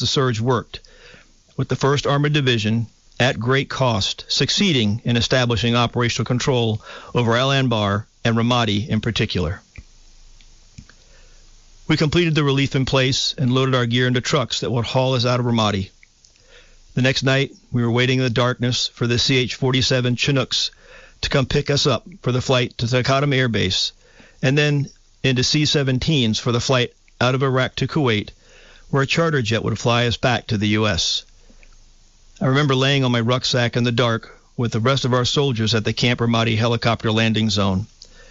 the surge worked, with the 1st Armored Division, at great cost, succeeding in establishing operational control over Al Anbar and Ramadi in particular. We completed the relief in place and loaded our gear into trucks that would haul us out of Ramadi. The next night, we were waiting in the darkness for the CH-47 Chinooks to come pick us up for the flight to Taqadum Air Base, and then into C-17s for the flight out of Iraq to Kuwait, where a charter jet would fly us back to the U.S. I remember laying on my rucksack in the dark with the rest of our soldiers at the Camp Ramadi helicopter landing zone.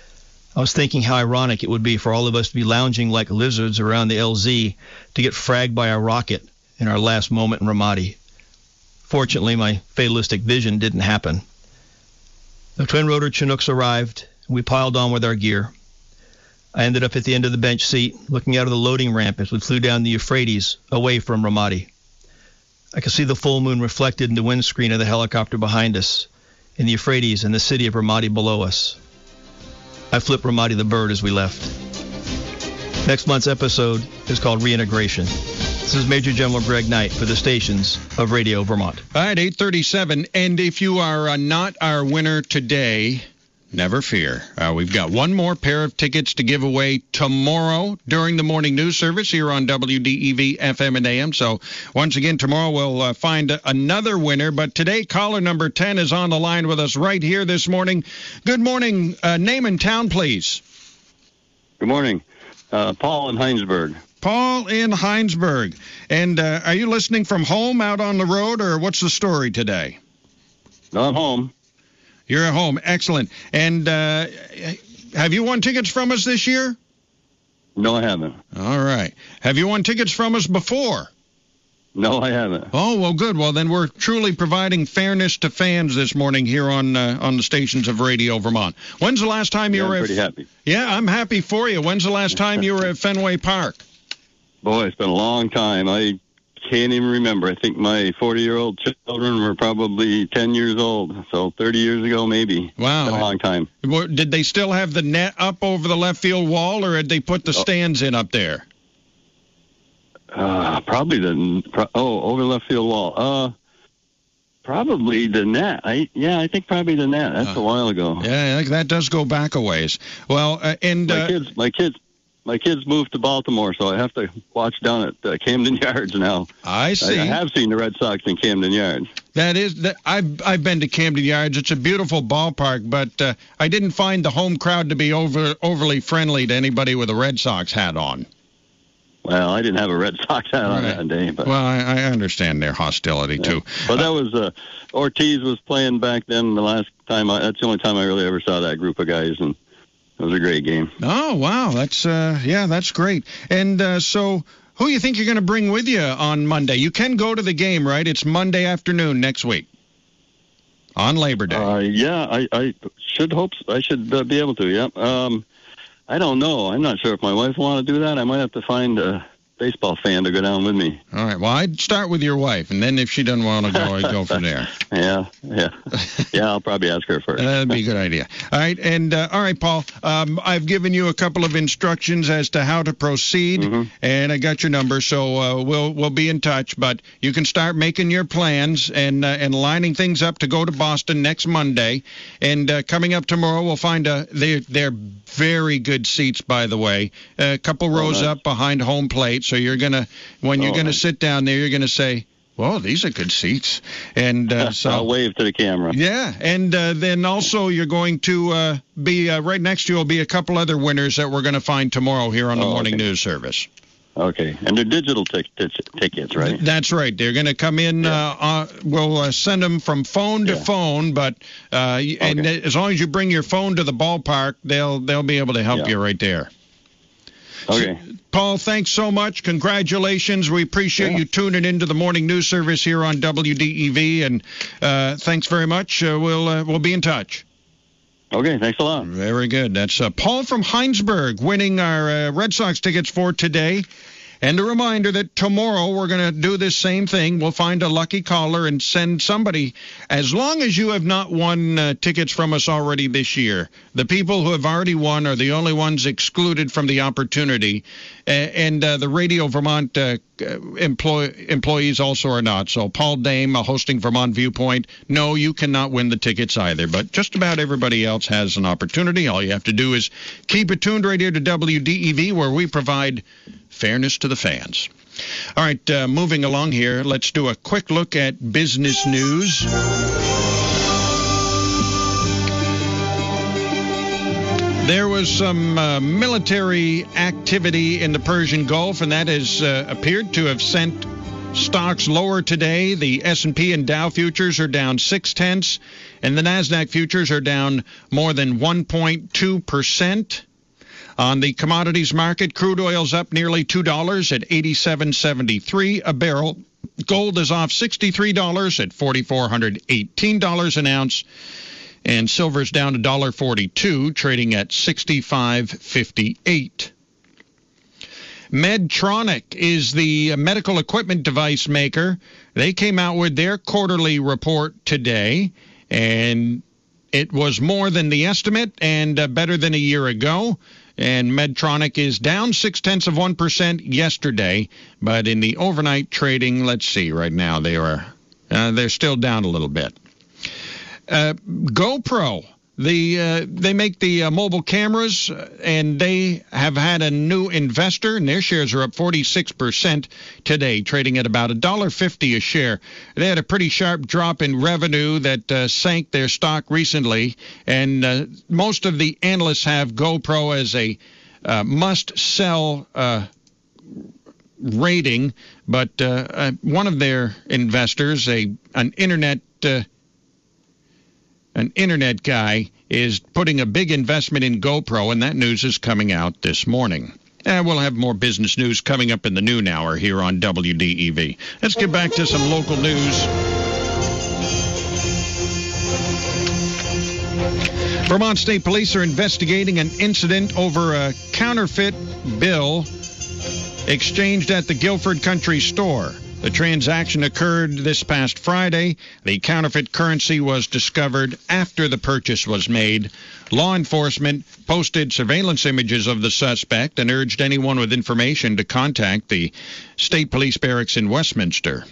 I was thinking how ironic it would be for all of us to be lounging like lizards around the LZ to get fragged by a rocket in our last moment in Ramadi. Fortunately, my fatalistic vision didn't happen. The twin-rotor Chinooks arrived, and we piled on with our gear. I ended up at the end of the bench seat, looking out of the loading ramp as we flew down the Euphrates, away from Ramadi. I could see the full moon reflected in the windscreen of the helicopter behind us, in the Euphrates and the city of Ramadi below us. I flipped Ramadi the bird as we left. Next month's episode is called Reintegration. This is Major General Greg Knight for the stations of Radio Vermont. All right, 8:37, and if you are not our winner today, never fear. We've got one more pair of tickets to give away tomorrow during the morning news service here on WDEV FM and AM. So once again, tomorrow we'll find another winner. But today, caller number 10 is on the line with us right here this morning. Good morning. Name and town, please. Good morning. Paul in Heinsberg. Paul in Heinsberg. And are you listening from home out on the road, or what's the story today? No, I'm home. You're at home. Excellent. And have you won tickets from us this year? No, I haven't. All right. Have you won tickets from us before? No, I haven't. Oh, well, good. Well, then we're truly providing fairness to fans this morning here on the stations of Radio Vermont. When's the last time you were I'm pretty happy. Yeah, I'm happy for you. When's the last time you were at Fenway Park? Boy, it's been a long time. I can't even remember. I think my 40-year-old children were probably 10 years old, so 30 years ago maybe. Wow. It's been a long time. Did they still have the net up over the left field wall, or had they put the stands in up there? Probably over the left field wall. Probably the net. I think probably the net. That's a while ago. Yeah, that does go back a ways. Well, and my kids moved to Baltimore, so I have to watch down at Camden Yards now. I see. I have seen the Red Sox in Camden Yards. I've been to Camden Yards. It's a beautiful ballpark, but I didn't find the home crowd to be overly friendly to anybody with a Red Sox hat on. Well, I didn't have a Red Sox hat on that day. But well, I understand their hostility, too. But that was Ortiz was playing back then the last time. That's the only time I really ever saw that group of guys, and it was a great game. Oh, wow. That's great. And so who do you think you're going to bring with you on Monday? You can go to the game, right? It's Monday afternoon next week on Labor Day. I should hope I should be able to, yeah. I don't know. I'm not sure if my wife will want to do that. I might have to find a baseball fan to go down with me. All right. Well, I'd start with your wife, and then if she doesn't want to go, I'd go from there. Yeah, I'll probably ask her first. That'd be a good idea. All right. And all right, Paul, I've given you a couple of instructions as to how to proceed, and I got your number, so we'll be in touch. But you can start making your plans and lining things up to go to Boston next Monday. And coming up tomorrow, we'll find they're very good seats, by the way, a couple rows up behind home plate. So you're gonna sit down there, you're gonna say, "Well, these are good seats," and so I'll wave to the camera. Yeah, and then also you're going to be right next to you will be a couple other winners that we're going to find tomorrow here on the morning news service. Okay, and they're digital tickets, right? That's right. They're going to come in. We'll send them from phone to phone, but and as long as you bring your phone to the ballpark, they'll be able to help you right there. Okay. So, Paul, thanks so much. Congratulations. We appreciate you tuning into the morning news service here on WDEV, and thanks very much. We'll be in touch. Okay, thanks a lot. Very good. That's Paul from Heinsberg winning our Red Sox tickets for today. And a reminder that tomorrow we're going to do this same thing. We'll find a lucky caller and send somebody, as long as you have not won tickets from us already this year. The people who have already won are the only ones excluded from the opportunity. And the Radio Vermont employees also are not. So Paul Dame, hosting Vermont Viewpoint, no, you cannot win the tickets either. But just about everybody else has an opportunity. All you have to do is keep it tuned right here to WDEV, where we provide fairness to the fans. All right, moving along here, let's do a quick look at business news. There was some military activity in the Persian Gulf, and that has appeared to have sent stocks lower today. The S&P and Dow futures are down 0.6, and the NASDAQ futures are down more than 1.2%. On the commodities market, crude oil's up nearly $2 at $87.73 a barrel. Gold is off $63 at $4,418 an ounce. And silver's down $1.42, trading at $65.58. Medtronic is the medical equipment device maker. They came out with their quarterly report today, and it was more than the estimate and better than a year ago. And Medtronic is down 0.6% yesterday, but in the overnight trading, let's see, right now they're still down a little bit. GoPro, they make the mobile cameras, and they have had a new investor, and their shares are up 46% today, trading at about $1.50 a share. They had a pretty sharp drop in revenue that sank their stock recently, and most of the analysts have GoPro as a must-sell rating, but one of their investors, an internet guy, is putting a big investment in GoPro, and that news is coming out this morning. And we'll have more business news coming up in the noon hour here on WDEV. Let's get back to some local news. Vermont State Police are investigating an incident over a counterfeit bill exchanged at the Guilford Country Store. The transaction occurred this past Friday. The counterfeit currency was discovered after the purchase was made. Law enforcement posted surveillance images of the suspect and urged anyone with information to contact the State Police Barracks in Westminster.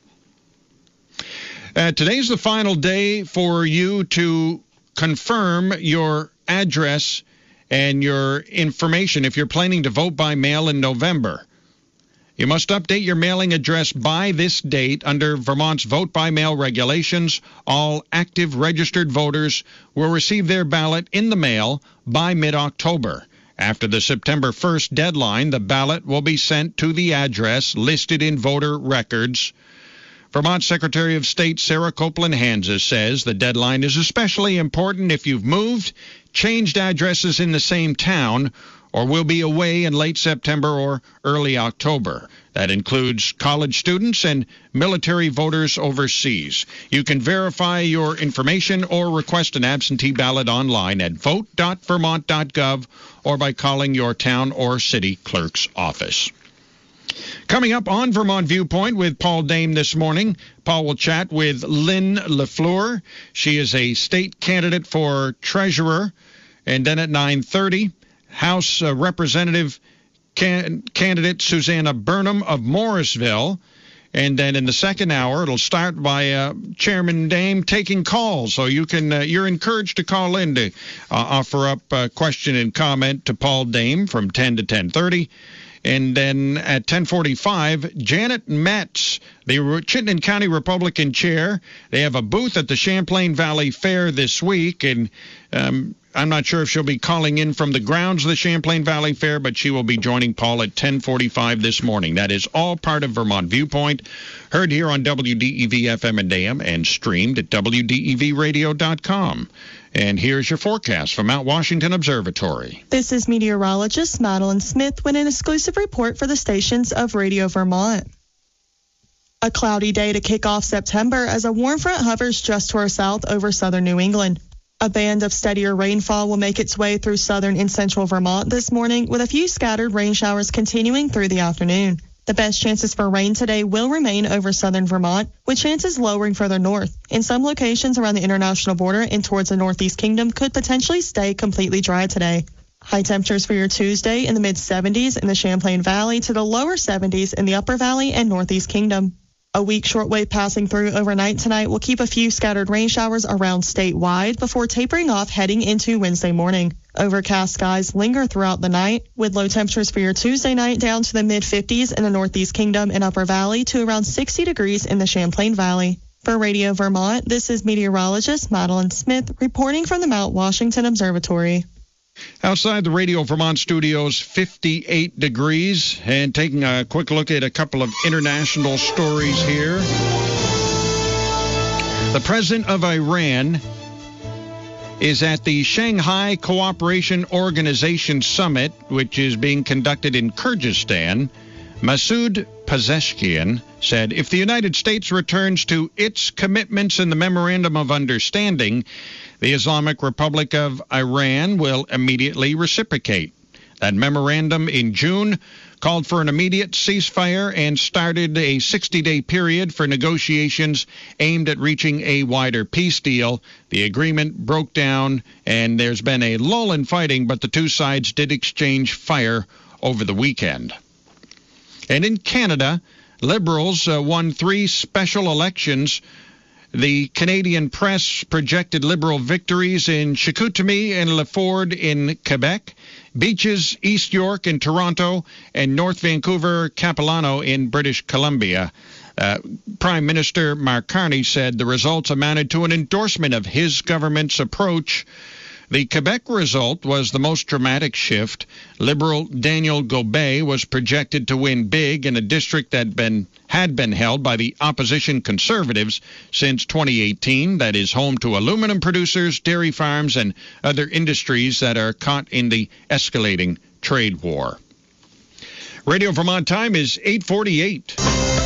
Today's the final day for you to confirm your address and your information if you're planning to vote by mail in November. You must update your mailing address by this date. Under Vermont's vote-by-mail regulations, all active registered voters will receive their ballot in the mail by mid-October. After the September 1st deadline, the ballot will be sent to the address listed in voter records. Vermont Secretary of State Sarah Copeland-Hanses says the deadline is especially important if you've moved, changed addresses in the same town, or will be away in late September or early October. That includes college students and military voters overseas. You can verify your information or request an absentee ballot online at vote.vermont.gov or by calling your town or city clerk's office. Coming up on Vermont Viewpoint with Paul Dame this morning, Paul will chat with Lynn LaFleur. She is a state candidate for treasurer. And then at 9:30, House Representative candidate Susanna Burnham of Morrisville. And then in the second hour, it'll start by Chairman Dame taking calls. So you're encouraged to call in to offer up a question and comment to Paul Dame from 10 to 10:30. And then at 10:45, Janet Metz, the Chittenden County Republican chair. They have a booth at the Champlain Valley Fair this week, and I'm not sure if she'll be calling in from the grounds of the Champlain Valley Fair, but she will be joining Paul at 10:45 this morning. That is all part of Vermont Viewpoint, heard here on WDEV FM and AM and streamed at WDEVradio.com. And here's your forecast from Mount Washington Observatory. This is meteorologist Madeline Smith with an exclusive report for the stations of Radio Vermont. A cloudy day to kick off September as a warm front hovers just to our south over southern New England. A band of steadier rainfall will make its way through southern and central Vermont this morning, with a few scattered rain showers continuing through the afternoon. The best chances for rain today will remain over southern Vermont, with chances lowering further north. In some locations around the international border and towards the Northeast Kingdom could potentially stay completely dry today. High temperatures for your Tuesday in the mid-70s in the Champlain Valley to the lower 70s in the Upper Valley and Northeast Kingdom. A weak shortwave passing through overnight tonight will keep a few scattered rain showers around statewide before tapering off heading into Wednesday morning. Overcast skies linger throughout the night, with low temperatures for your Tuesday night down to the mid-50s in the Northeast Kingdom and Upper Valley to around 60 degrees in the Champlain Valley. For Radio Vermont, this is meteorologist Madeline Smith reporting from the Mount Washington Observatory. Outside the Radio Vermont studios, 58 degrees. And taking a quick look at a couple of international stories here. The president of Iran is at the Shanghai Cooperation Organization Summit, which is being conducted in Kyrgyzstan. Masoud Pezeshkian said, if the United States returns to its commitments in the Memorandum of Understanding, the Islamic Republic of Iran will immediately reciprocate. That memorandum in June called for an immediate ceasefire and started a 60-day period for negotiations aimed at reaching a wider peace deal. The agreement broke down, and there's been a lull in fighting, but the two sides did exchange fire over the weekend. And in Canada, Liberals won 3 special elections. The Canadian press projected Liberal victories in Chicoutimi and Lefort in Quebec, Beaches, East York in Toronto, and North Vancouver, Capilano in British Columbia. Prime Minister Mark Carney said the results amounted to an endorsement of his government's approach. The Quebec result was the most dramatic shift. Liberal Daniel Gobet was projected to win big in a district that had been held by the opposition Conservatives since 2018, that is home to aluminum producers, dairy farms, and other industries that are caught in the escalating trade war. Radio Vermont time is 8:48.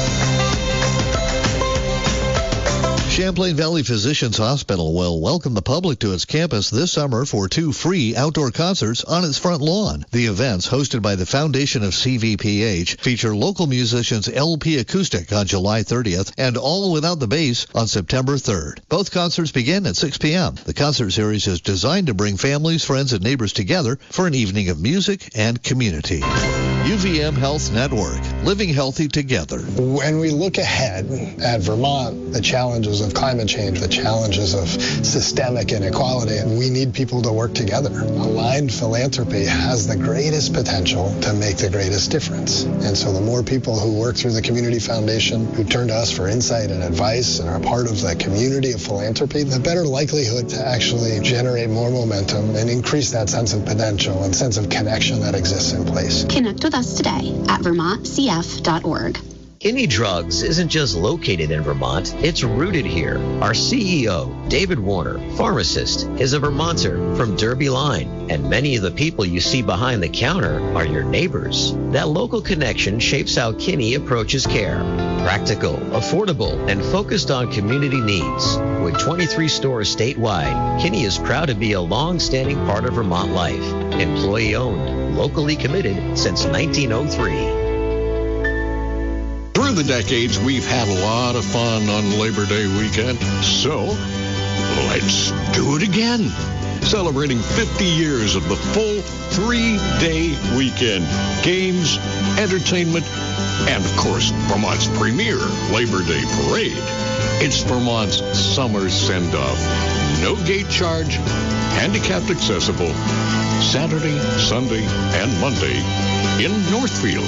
Champlain Valley Physicians Hospital will welcome the public to its campus this summer for 2 free outdoor concerts on its front lawn. The events, hosted by the Foundation of CVPH, feature local musicians LP Acoustic on July 30th and All Without the Bass on September 3rd. Both concerts begin at 6 p.m. The concert series is designed to bring families, friends, and neighbors together for an evening of music and community. UVM Health Network, living healthy together. When we look ahead at Vermont, the challenges of climate change, the challenges of systemic inequality, we need people to work together. Aligned philanthropy has the greatest potential to make the greatest difference. And so the more people who work through the Community Foundation, who turn to us for insight and advice and are part of the community of philanthropy, the better likelihood to actually generate more momentum and increase that sense of potential and sense of connection that exists in place. Connect with us today at vermontcf.org. Kinney Drugs isn't just located in Vermont, it's rooted here. Our CEO, David Warner, pharmacist, is a Vermonter from Derby Line, and many of the people you see behind the counter are your neighbors. That local connection shapes how Kinney approaches care. Practical, affordable, and focused on community needs. With 23 stores statewide, Kinney is proud to be a long-standing part of Vermont life. Employee-owned, locally committed since 1903. Through the decades, we've had a lot of fun on Labor Day weekend, so let's do it again. Celebrating 50 years of the full 3-day weekend. Games, entertainment, and of course, Vermont's premier Labor Day parade. It's Vermont's summer send-off. No gate charge, handicapped accessible, Saturday, Sunday, and Monday in Northfield.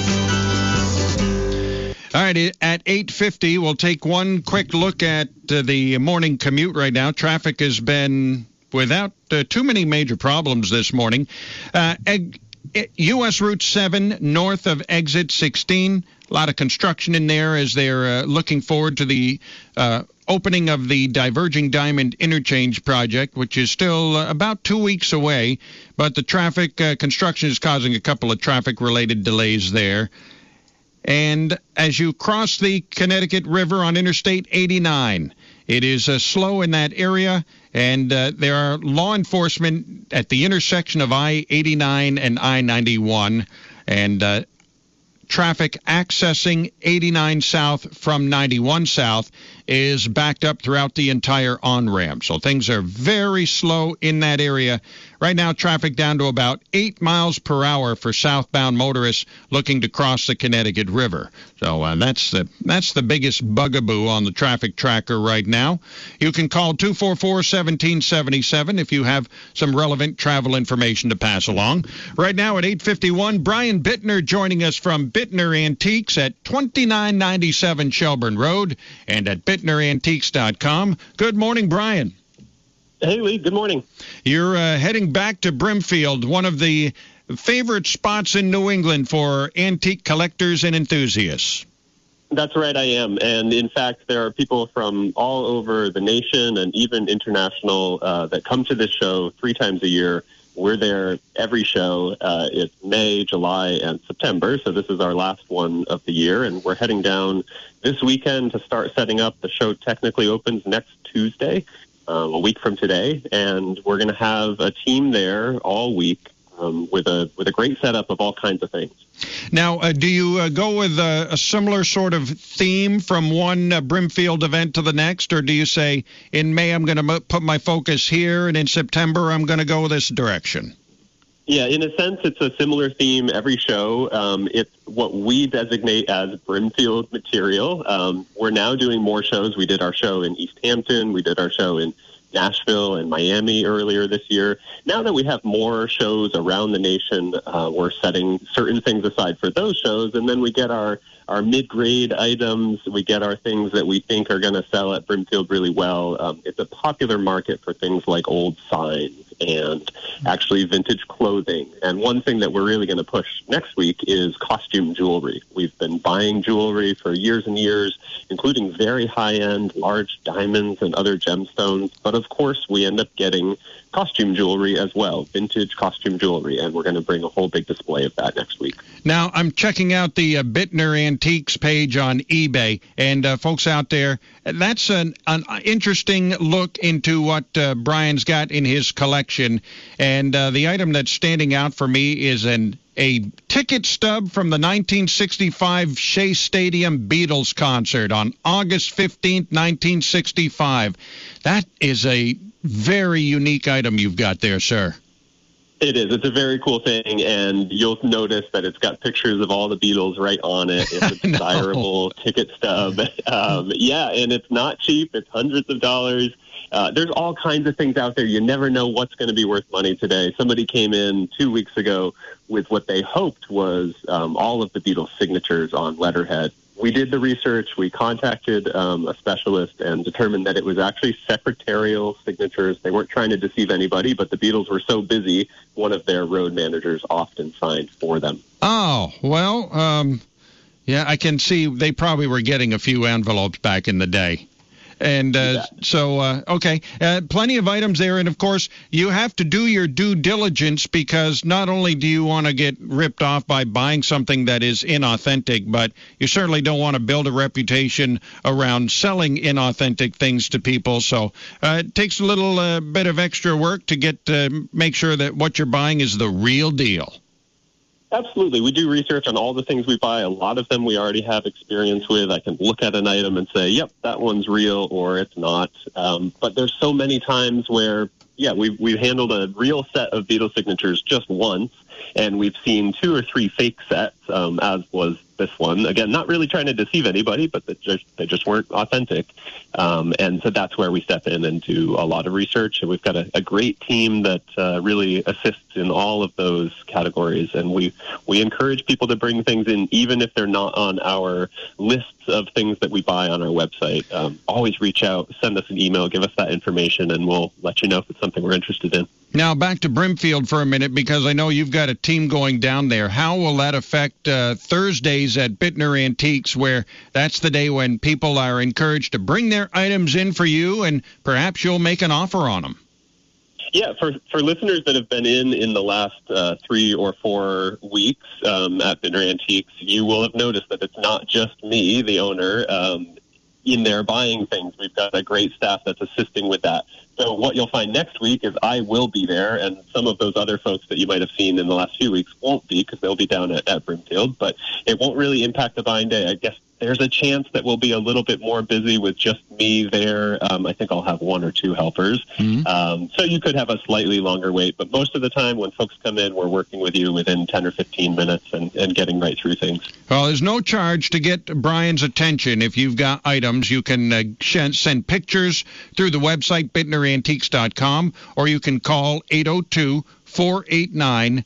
All right, at 8:50, we'll take one quick look at the morning commute right now. Traffic has been without too many major problems this morning. U.S. Route 7 north of Exit 16, a lot of construction in there as they're looking forward to the opening of the Diverging Diamond Interchange project, which is still about 2 weeks away. But the traffic construction is causing a couple of traffic-related delays there. And as you cross the Connecticut River on Interstate 89, It is slow in that area, and there are law enforcement at the intersection of I-89 and I-91, and traffic accessing 89 south from 91 south is backed up throughout the entire on-ramp. So things are very slow in that area. Right now, traffic down to about 8 miles per hour for southbound motorists looking to cross the Connecticut River. So that's the biggest bugaboo on the traffic tracker right now. You can call 244-1777 if you have some relevant travel information to pass along. Right now at 8:51, Brian Bittner joining us from Bittner Antiques at 2997 Shelburne Road and at BittnerAntiques.com. Good morning, Brian. Hey, Lee. Good morning. You're heading back to Brimfield, one of the favorite spots in New England for antique collectors and enthusiasts. That's right, I am. And in fact, there are people from all over the nation and even international that come to this show 3 times a year. We're there every show. It's May, July, and September. So this is our last one of the year. And we're heading down this weekend to start setting up. The show technically opens next Tuesday, a week from today. And we're going to have a team there all week with a great setup of all kinds of things. Now, do you go with a similar sort of theme from one Brimfield event to the next, or do you say, in May I'm going to put my focus here, and in September I'm going to go this direction? Yeah, in a sense, it's a similar theme every show. It's what we designate as Brimfield material. We're now doing more shows. We did our show in East Hampton. We did our show in Nashville and Miami earlier this year. Now that we have more shows around the nation, we're setting certain things aside for those shows, and then we get our mid-grade items. We get our things that we think are going to sell at Brimfield really well. It's a popular market for things like old signs and actually vintage clothing. And one thing that we're really going to push next week is costume jewelry. We've been buying jewelry for years and years, including very high-end, large diamonds and other gemstones. But of course, we end up getting costume jewelry as well, vintage costume jewelry, and we're going to bring a whole big display of that next week. Now, I'm checking out the Bittner Antiques page on eBay, and folks out there, that's an interesting look into what Brian's got in his collection, and the item that's standing out for me is a ticket stub from the 1965 Shea Stadium Beatles concert on August 15th, 1965. That is a very unique item you've got there, sir. It is. It's a very cool thing, and you'll notice that it's got pictures of all the Beatles right on it. It's a desirable ticket stub. Yeah, and it's not cheap. It's hundreds of dollars. There's all kinds of things out there. You never know what's going to be worth money today. Somebody came in 2 weeks ago with what they hoped was all of the Beatles signatures on letterhead. We did the research. We contacted a specialist and determined that it was actually secretarial signatures. They weren't trying to deceive anybody, but the Beatles were so busy, one of their road managers often signed for them. Oh, well, yeah, I can see they probably were getting a few envelopes back in the day. And okay, plenty of items there. And, of course, you have to do your due diligence because not only do you want to get ripped off by buying something that is inauthentic, but you certainly don't want to build a reputation around selling inauthentic things to people. So it takes a little bit of extra work to make sure that what you're buying is the real deal. Absolutely. We do research on all the things we buy. A lot of them we already have experience with. I can look at an item and say, yep, that one's real or it's not. But there's so many times where, yeah, we've handled a real set of Beatles signatures just once, and we've seen 2 or 3 fake sets, as was this one. Again, not really trying to deceive anybody, but they just weren't authentic. And so that's where we step in and do a lot of research. And we've got a great team that really assists in all of those categories. And we encourage people to bring things in, even if they're not on our lists of things that we buy on our website. Always reach out, send us an email, give us that information, and we'll let you know if it's something we're interested in. Now, back to Brimfield for a minute, because I know you've got a team going down there. How will that affect Thursdays at Bittner Antiques, where that's the day when people are encouraged to bring their items in for you, and perhaps you'll make an offer on them? Yeah, for listeners that have been in the last 3 or 4 weeks at Bittner Antiques, you will have noticed that it's not just me, the owner. in there buying things. We've got a great staff that's assisting with that. So what you'll find next week is I will be there, and some of those other folks that you might have seen in the last few weeks won't be because they'll be down at Brimfield, but it won't really impact the buying day. I guess there's a chance that we'll be a little bit more busy with just me there. I think I'll have 1 or 2 helpers. So you could have a slightly longer wait, but most of the time when folks come in, we're working with you within 10 or 15 minutes and getting right through things. Well, there's no charge to get Brian's attention. If you've got items, you can send pictures through the website, BittnerAntiques.com, or you can call 802-489-5210,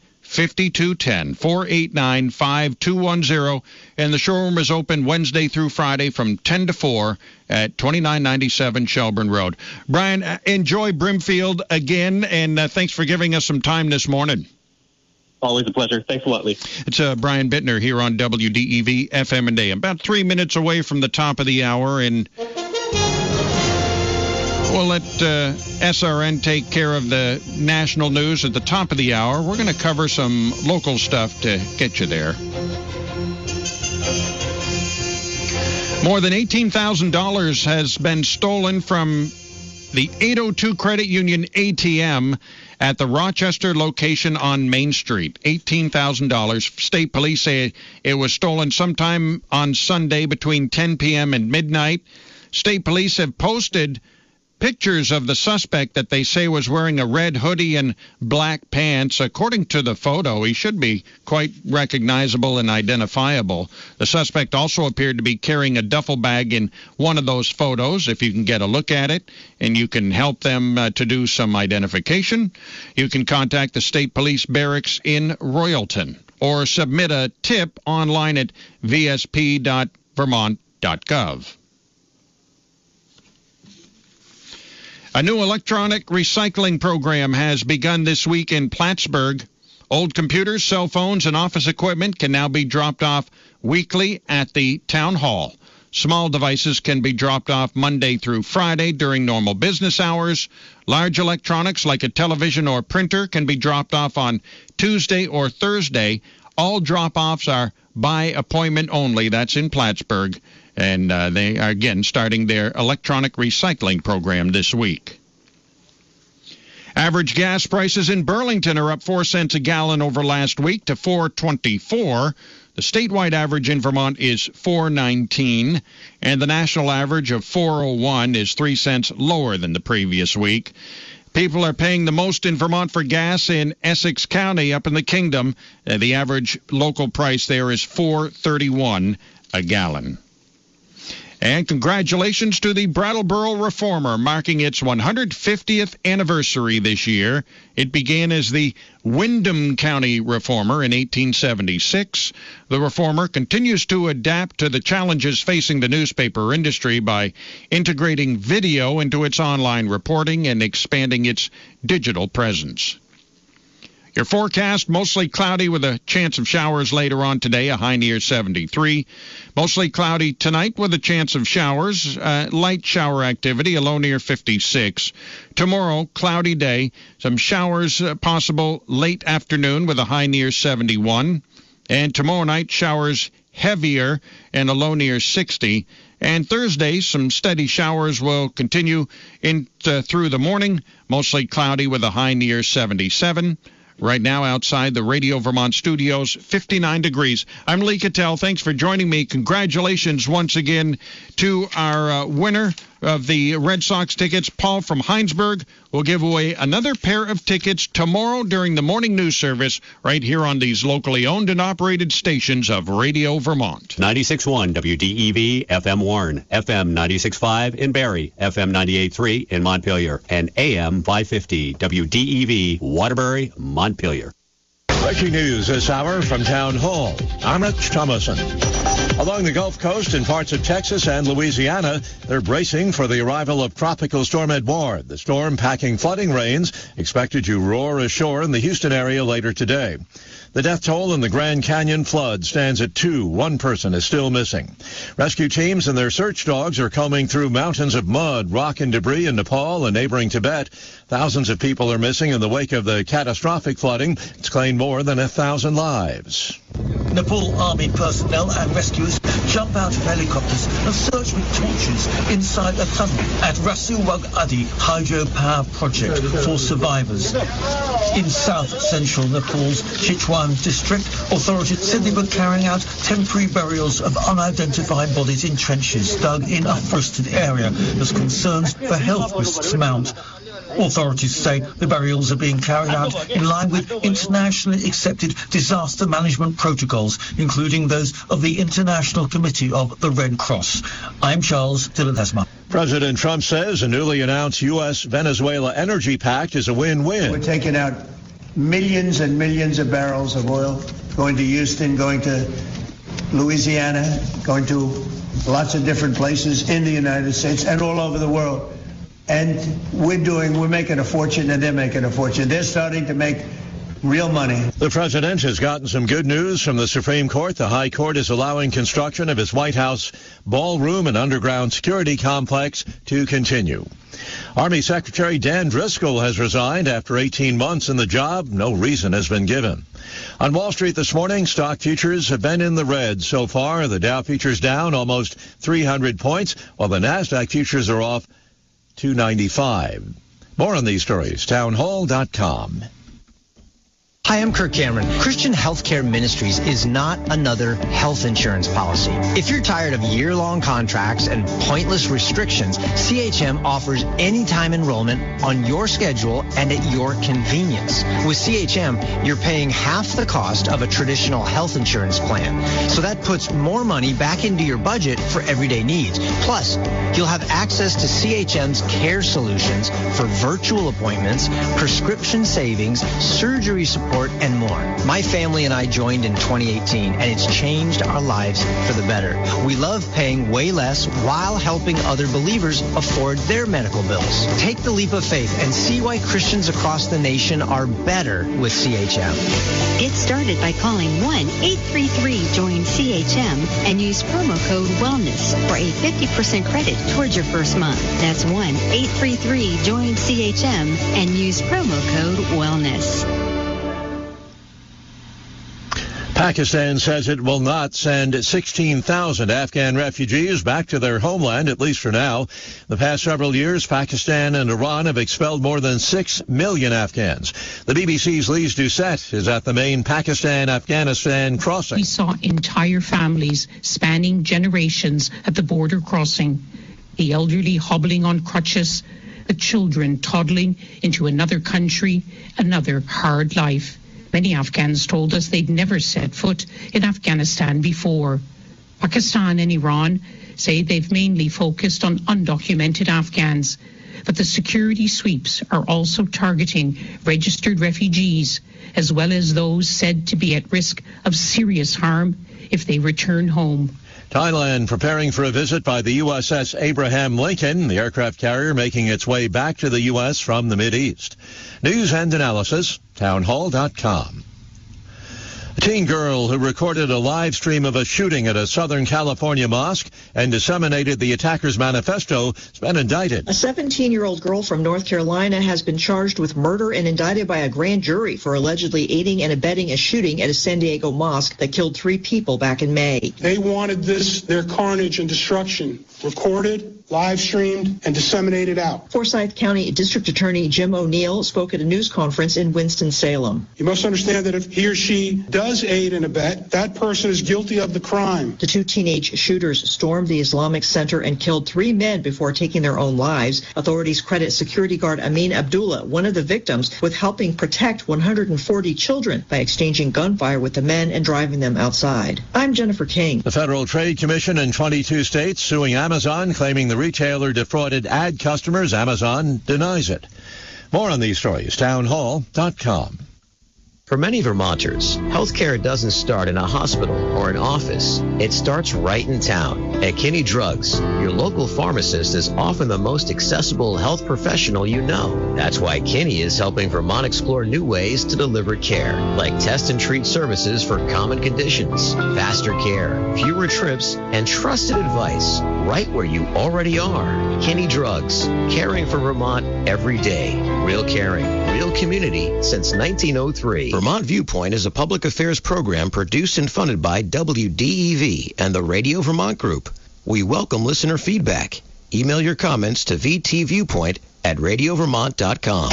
489-5210, and the showroom is open Wednesday through Friday from 10 to 4 at 2997 Shelburne Road. Brian, enjoy Brimfield again, and thanks for giving us some time this morning. Always a pleasure. Thanks a lot, Lee. It's Brian Bittner here on WDEV FM and AM. About 3 minutes away from the top of the hour, and we'll let SRN take care of the national news at the top of the hour. We're going to cover some local stuff to get you there. More than $18,000 has been stolen from the 802 Credit Union ATM at the Rochester location on Main Street. $18,000. State police say it was stolen sometime on Sunday between 10 p.m. and midnight. State police have posted pictures of the suspect that they say was wearing a red hoodie and black pants. According to the photo, he should be quite recognizable and identifiable. The suspect also appeared to be carrying a duffel bag in one of those photos. If you can get a look at it and you can help them to do some identification, you can contact the State Police Barracks in Royalton or submit a tip online at vsp.vermont.gov. A new electronic recycling program has begun this week in Plattsburgh. Old computers, cell phones, and office equipment can now be dropped off weekly at the town hall. Small devices can be dropped off Monday through Friday during normal business hours. Large electronics like a television or printer can be dropped off on Tuesday or Thursday. All drop-offs are by appointment only. That's in Plattsburgh. And they are, again, starting their electronic recycling program this week. Average gas prices in Burlington are up 4 cents a gallon over last week to $4.24. The statewide average in Vermont is $4.19, and the national average of $4.01 is 3 cents lower than the previous week. People are paying the most in Vermont for gas in Essex County up in the Kingdom. The average local price there is $4.31 a gallon. And congratulations to the Brattleboro Reformer, marking its 150th anniversary this year. It began as the Windham County Reformer in 1876. The Reformer continues to adapt to the challenges facing the newspaper industry by integrating video into its online reporting and expanding its digital presence. Your forecast, mostly cloudy with a chance of showers later on today, a high near 73. Mostly cloudy tonight with a chance of showers, light shower activity, a low near 56. Tomorrow, cloudy day, some showers possible late afternoon with a high near 71. And tomorrow night, showers heavier and a low near 60. And Thursday, some steady showers will continue through the morning, mostly cloudy with a high near 77. Right now, outside the Radio Vermont studios, 59 degrees. I'm Lee Cattell. Thanks for joining me. Congratulations once again to our winner of the Red Sox tickets, Paul from Heinsberg. We'll give away another pair of tickets tomorrow during the morning news service right here on these locally owned and operated stations of Radio Vermont. 96.1 WDEV, FM Warren, FM 96.5 in Barrie, FM 98.3 in Montpelier, and AM 550 WDEV, Waterbury, Montpelier. Breaking news this hour from Town Hall. I'm Rich Thomason. Along the Gulf Coast and parts of Texas and Louisiana, they're bracing for the arrival of Tropical Storm Edouard. The storm packing flooding rains expected to roar ashore in the Houston area later today. The death toll in the Grand Canyon flood stands at 2. One person is still missing. Rescue teams and their search dogs are combing through mountains of mud, rock, and debris in Nepal and neighboring Tibet. Thousands of people are missing in the wake of the catastrophic flooding. It's claimed more than 1,000 lives. Nepal Army personnel and rescuers jump out of helicopters and search with torches inside a tunnel at Rasuwag Adi hydropower project for survivors. In south-central Nepal's Chitwan district, authorities said they were carrying out temporary burials of unidentified bodies in trenches dug in a forested area as concerns for health risks mount. Authorities say the burials are being carried out in line with internationally accepted disaster management protocols, including those of the International Committee of the Red Cross. I'm Charles Dillon-Desma. President Trump says a newly announced U.S.-Venezuela energy pact is a win-win. We're taking out millions and millions of barrels of oil, going to Houston, going to Louisiana, going to lots of different places in the United States and all over the world. And we're making a fortune, and they're making a fortune. They're starting to make real money. The president has gotten some good news from the Supreme Court. The High Court is allowing construction of his White House ballroom and underground security complex to continue. Army Secretary Dan Driscoll has resigned after 18 months in the job. No reason has been given. On Wall Street this morning, stock futures have been in the red so far. The Dow futures down almost 300 points, while the NASDAQ futures are off 295. More on these stories, townhall.com. Hi, I'm Kirk Cameron. Christian Healthcare Ministries is not another health insurance policy. If you're tired of year-long contracts and pointless restrictions, CHM offers anytime enrollment on your schedule and at your convenience. With CHM, you're paying half the cost of a traditional health insurance plan. So that puts more money back into your budget for everyday needs. Plus, you'll have access to CHM's care solutions for virtual appointments, prescription savings, surgery support, and more. My family and I joined in 2018, and it's changed our lives for the better. We love paying way less while helping other believers afford their medical bills. Take the leap of faith and see why Christians across the nation are better with CHM. Get started by calling 1-833-JOIN-CHM and use promo code WELLNESS for a 50% credit towards your first month. That's 1-833-JOIN-CHM and use promo code WELLNESS. Pakistan says it will not send 16,000 Afghan refugees back to their homeland, at least for now. The past several years, Pakistan and Iran have expelled more than 6 million Afghans. The BBC's Lise Doucette is at the main Pakistan-Afghanistan crossing. We saw entire families spanning generations at the border crossing, the elderly hobbling on crutches, the children toddling into another country, another hard life. Many Afghans told us they'd never set foot in Afghanistan before. Pakistan and Iran say they've mainly focused on undocumented Afghans, but the security sweeps are also targeting registered refugees, as well as those said to be at risk of serious harm if they return home. Thailand preparing for a visit by the USS Abraham Lincoln, the aircraft carrier making its way back to the U.S. from the Mideast. News and analysis, townhall.com. A teen girl who recorded a live stream of a shooting at a Southern California mosque and disseminated the attacker's manifesto has been indicted. A 17-year-old girl from North Carolina has been charged with murder and indicted by a grand jury for allegedly aiding and abetting a shooting at a San Diego mosque that killed 3 people back in May. They wanted their carnage and destruction recorded, live streamed, and disseminated out. Forsyth County District Attorney Jim O'Neill spoke at a news conference in Winston-Salem. You must understand that if he or she does aid and abet, that person is guilty of the crime. The 2 teenage shooters stormed the Islamic Center and killed 3 men before taking their own lives. Authorities credit security guard Amin Abdullah, one of the victims, with helping protect 140 children by exchanging gunfire with the men and driving them outside. I'm Jennifer King. The Federal Trade Commission in 22 states suing Amazon, claiming the retailer defrauded ad customers. Amazon denies it. More on these stories, townhall.com. For many Vermonters, healthcare doesn't start in a hospital or an office. It starts right in town. At Kinney Drugs, your local pharmacist is often the most accessible health professional you know. That's why Kinney is helping Vermont explore new ways to deliver care, like test and treat services for common conditions, faster care, fewer trips, and trusted advice. right where you already are. Kinney Drugs, caring for Vermont every day. Real caring, real community since 1903. Vermont Viewpoint is a public affairs program produced and funded by WDEV and the Radio Vermont Group. We welcome listener feedback. Email your comments to vtviewpoint@radiovermont.com.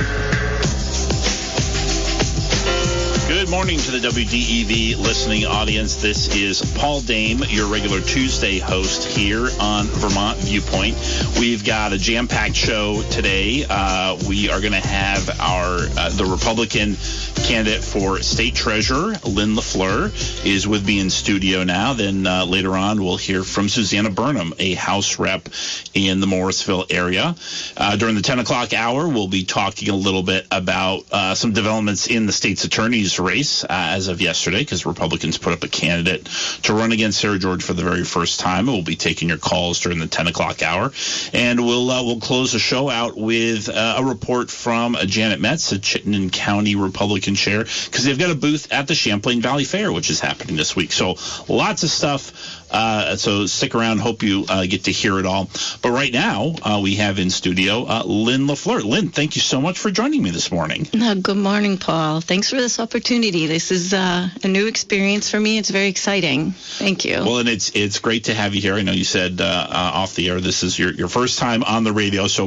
Good morning to the WDEV listening audience. This is Paul Dame, your regular Tuesday host here on Vermont Viewpoint. We've got a jam-packed show today. We are going to have the Republican candidate for state treasurer, Lynn LaFleur, is with me in studio now. Then later on, we'll hear from Susanna Burnham, a House rep in the Morrisville area. During the 10 o'clock hour, we'll be talking a little bit about some developments in the state's attorney's race as of yesterday, because Republicans put up a candidate to run against Sarah George for the very first time. We'll be taking your calls during the 10 o'clock hour, and we'll close the show out with a report from Janet Metz, a Chittenden County Republican chair, because they've got a booth at the Champlain Valley Fair, which is happening this week. So lots of stuff. So stick around. Hope you get to hear it all. But right now, we have in studio Lynn LaFleur. Lynn, thank you so much for joining me this morning. Good morning, Paul. Thanks for this opportunity. This is a new experience for me. It's very exciting. Thank you. Well, and it's great to have you here. I know you said off the air this is your first time on the radio, so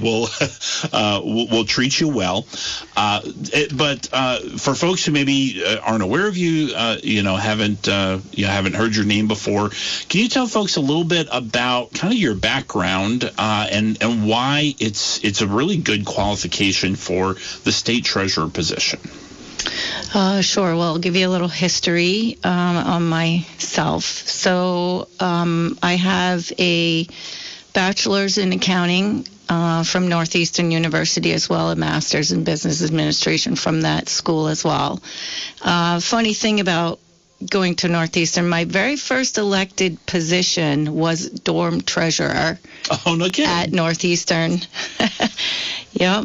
we'll treat you well. But for folks who maybe aren't aware of you, haven't heard your name before, can you tell folks a little bit about kind of your background and why it's a really good qualification for the state treasurer position? Sure. Well, I'll give you a little history on myself. So I have a bachelor's in accounting from Northeastern University, as well as a master's in business administration from that school as well. Funny thing about going to Northeastern, my very first elected position was dorm treasurer. Oh, no kidding. At Northeastern. Yep.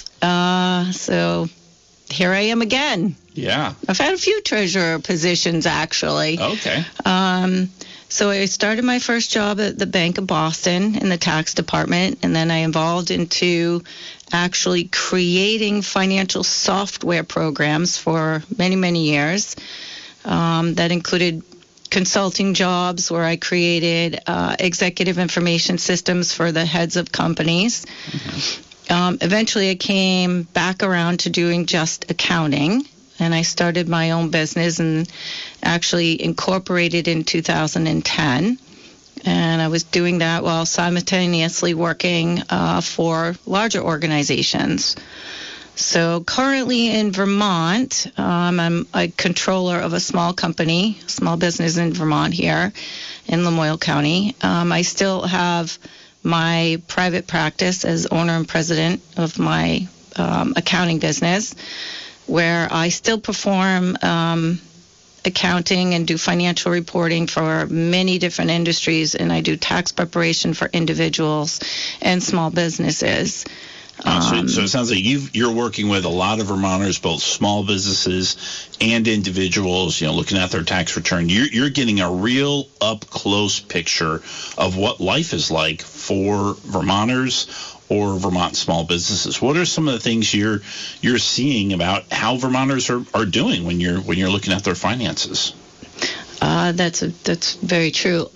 So here I am again. Yeah. I've had a few treasurer positions, actually. Okay. So I started my first job at the Bank of Boston in the tax department, and then I evolved into actually creating financial software programs for many, many years. That included consulting jobs where I created executive information systems for the heads of companies. Mm-hmm. Eventually, I came back around to doing just accounting, and I started my own business and actually incorporated in 2010. And I was doing that while simultaneously working for larger organizations. So currently in Vermont, I'm a controller of a small company, small business in Vermont here in Lamoille County. I still have my private practice as owner and president of my accounting business, where I still perform accounting and do financial reporting for many different industries, and I do tax preparation for individuals and small businesses. So it sounds like you're working with a lot of Vermonters, both small businesses and individuals, looking at their tax return. You're getting a real up-close picture of what life is like for Vermonters or Vermont small businesses. What are some of the things you're seeing about how Vermonters are doing when you're looking at their finances? That's very true.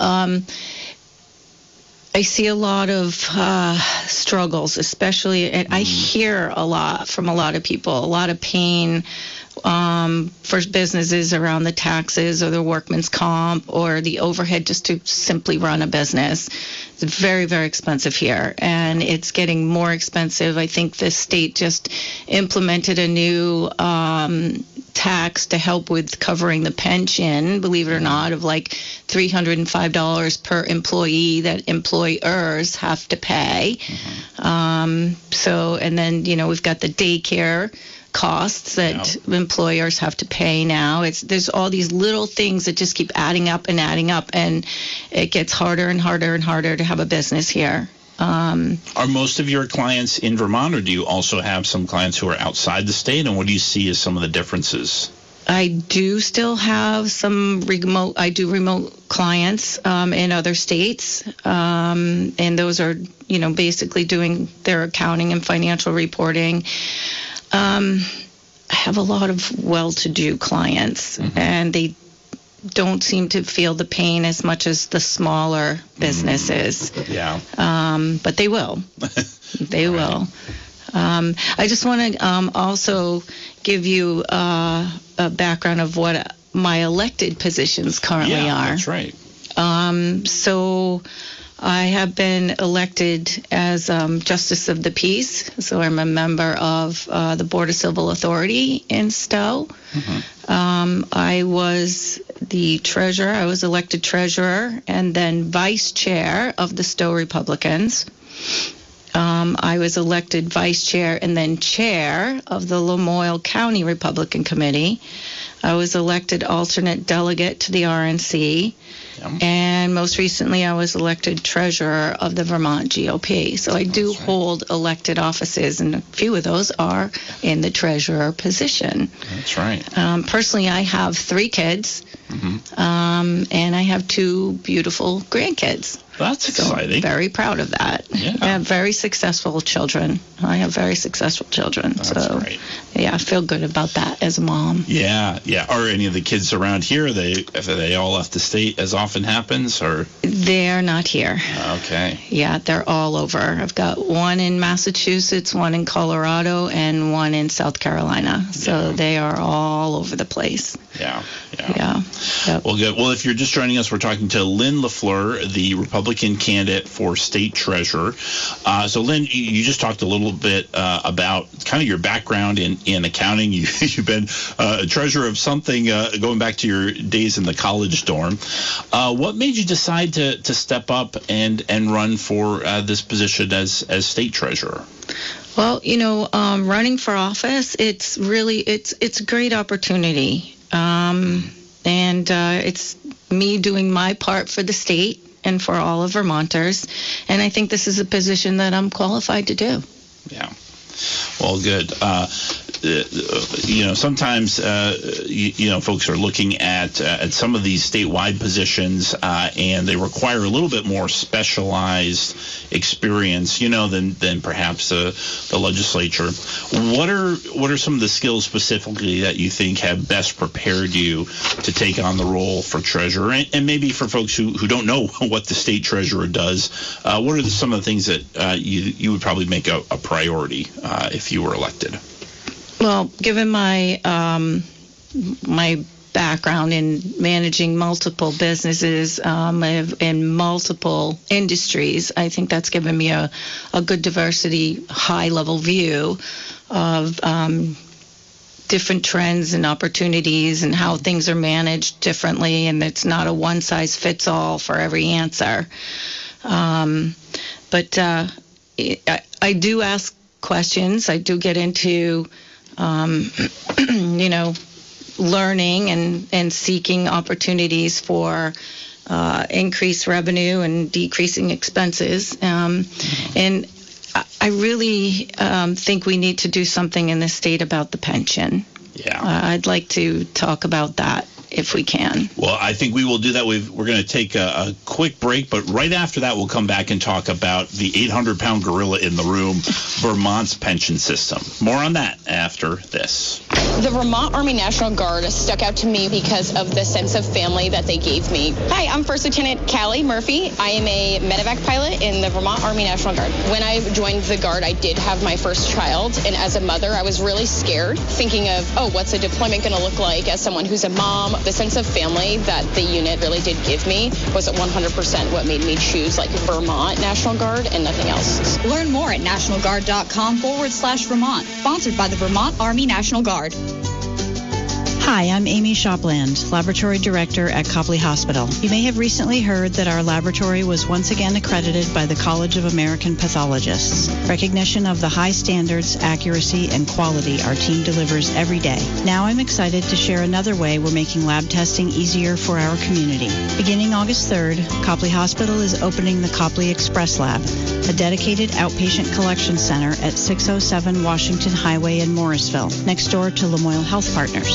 I see a lot of struggles, especially, and I hear a lot from a lot of people, a lot of pain for businesses around the taxes or the workman's comp or the overhead just to simply run a business. It's very, very expensive here, and it's getting more expensive. I think the state just implemented a new tax to help with covering the pension, believe it or not, of like $305 per employee that employers have to pay. And then, we've got the daycare costs that employers have to pay now. There's all these little things that just keep adding up, and it gets harder and harder and harder to have a business here. Are most of your clients in Vermont, or do you also have some clients who are outside the state, and what do you see as some of the differences? I do still have some remote clients in other states, and those are, basically doing their accounting and financial reporting. I have a lot of well-to-do clients, and they don't seem to feel the pain as much as the smaller businesses. Yeah. But they will. They will. I just want to also give you a background of what my elected positions currently are. That's right. So I have been elected as Justice of the Peace. So I'm a member of the Board of Civil Authority in Stowe. I was the treasurer. I was elected treasurer and then vice chair of the Stowe Republicans. I was elected vice chair and then chair of the Lamoille County Republican Committee. I was elected alternate delegate to the RNC. And most recently, I was elected treasurer of the Vermont GOP. So I do hold elected offices, and a few of those are in the treasurer position. That's right. Personally, I have 3 kids, and I have 2 beautiful grandkids. That's exciting. So very proud of that. Yeah. I have very successful children. I have very successful children. That's great. Yeah, I feel good about that as a mom. Yeah. Are any of the kids around here? Are they all left the state as often happens, or? They're not here. Okay. Yeah, they're all over. I've got one in Massachusetts, one in Colorado, and one in South Carolina. So they are all over the place. Yeah. Yep. Well, good. Well, if you're just joining us, we're talking to Lynn LaFleur, the Republican candidate for state treasurer. So, Lynn, you just talked a little bit about kind of your background in accounting. You've been a treasurer of something going back to your days in the college dorm. What made you decide to step up and run for this position as state treasurer? Well, running for office, it's a great opportunity. And it's me doing my part for the state and for all of Vermonters. And I think this is a position that I'm qualified to do. Yeah. Well, good. Sometimes, folks are looking at some of these statewide positions, and they require a little bit more specialized experience, than perhaps the legislature. What are some of the skills specifically that you think have best prepared you to take on the role for treasurer? And maybe for folks who don't know what the state treasurer does, what are some of the things that you would probably make a priority if you were elected? Well, given my my background in managing multiple businesses in multiple industries, I think that's given me a good diversity, high-level view of different trends and opportunities and how things are managed differently, and it's not a one-size-fits-all for every answer. But I do ask questions. I do get into learning and seeking opportunities for increased revenue and decreasing expenses. And I really think we need to do something in the state about the pension. Yeah. I'd like to talk about that if we can. Well, I think we will do that. We're going to take a quick break, but right after that, we'll come back and talk about the 800-pound gorilla in the room, Vermont's pension system. More on that after this. The Vermont Army National Guard stuck out to me because of the sense of family that they gave me. Hi, I'm First Lieutenant Callie Murphy. I am a medevac pilot in the Vermont Army National Guard. When I joined the Guard, I did have my first child, and as a mother, I was really scared, thinking of, what's a deployment going to look like as someone who's a mom? The sense of family that the unit really did give me was 100% what made me choose Vermont National Guard and nothing else. Learn more at nationalguard.com/Vermont. Sponsored by the Vermont Army National Guard. Hi, I'm Amy Shopland, Laboratory Director at Copley Hospital. You may have recently heard that our laboratory was once again accredited by the College of American Pathologists. Recognition of the high standards, accuracy, and quality our team delivers every day. Now I'm excited to share another way we're making lab testing easier for our community. Beginning August 3rd, Copley Hospital is opening the Copley Express Lab, a dedicated outpatient collection center at 607 Washington Highway in Morrisville, next door to Lamoille Health Partners. You'll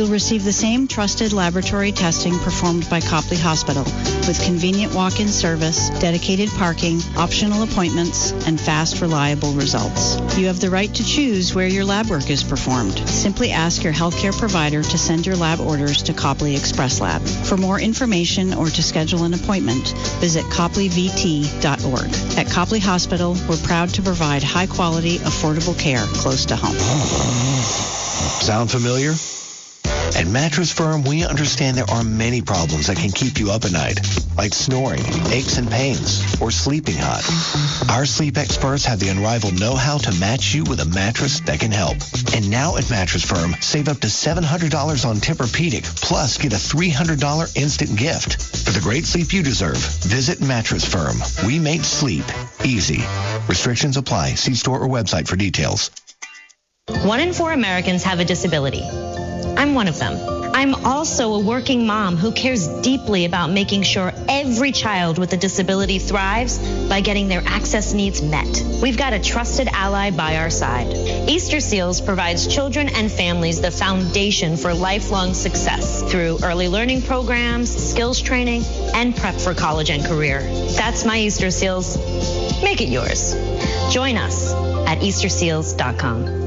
You'll receive the same trusted laboratory testing performed by Copley Hospital, with convenient walk-in service, dedicated parking, optional appointments, and fast, reliable results. You have the right to choose where your lab work is performed. Simply ask your healthcare provider to send your lab orders to Copley Express Lab. For more information or to schedule an appointment, visit copleyvt.org. At Copley Hospital, we're proud to provide high-quality, affordable care close to home. Sound familiar? At Mattress Firm, we understand there are many problems that can keep you up at night, like snoring, aches and pains, or sleeping hot. Our sleep experts have the unrivaled know-how to match you with a mattress that can help. And now at Mattress Firm, save up to $700 on Tempur-Pedic, plus get a $300 instant gift. For the great sleep you deserve, visit Mattress Firm. We make sleep easy. Restrictions apply. See store or website for details. 1 in 4 Americans have a disability. I'm one of them. I'm also a working mom who cares deeply about making sure every child with a disability thrives by getting their access needs met. We've got a trusted ally by our side. Easter Seals provides children and families the foundation for lifelong success through early learning programs, skills training, and prep for college and career. That's my Easter Seals. Make it yours. Join us at easterseals.com.